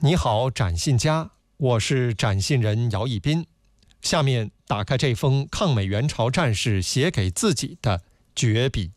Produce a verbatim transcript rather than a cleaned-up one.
你好，展信家，我是展信人姚一斌。下面打开这封抗美援朝战士写给自己的绝笔。